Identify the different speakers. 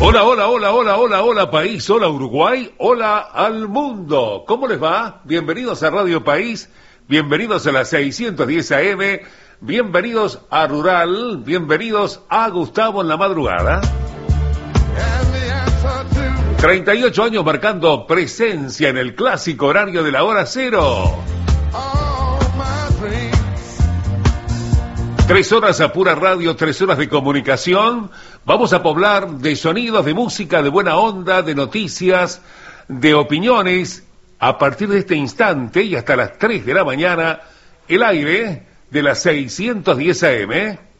Speaker 1: Hola, hola, hola, hola, hola, hola país, hola Uruguay, hola al mundo. ¿Cómo les va? Bienvenidos a Radio País, bienvenidos a la 610 AM, bienvenidos a Rural, bienvenidos a Gustavo en la madrugada. 38 años marcando presencia en el clásico horario de la hora cero. 3 horas a pura radio, 3 horas de comunicación. Vamos a poblar de sonidos, de música, de buena onda, de noticias, de opiniones. A partir de este instante y hasta las 3 de la mañana, el aire de las 610 AM.